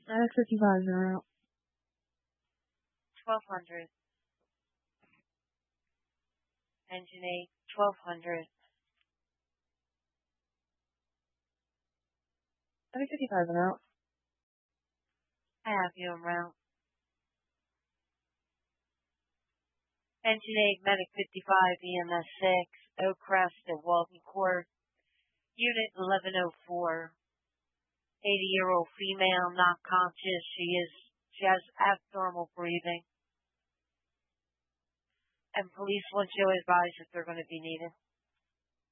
Medic 55, you're out. 1200. Engine 8, 1200. Medic 55, you're out. I have you en route. Engine 8, Medic 55, EMS 6, Oak Crest at Walton Court. Unit 1104. 80-year-old female, not conscious. She has abnormal breathing. And police want you to advise if they're going to be needed.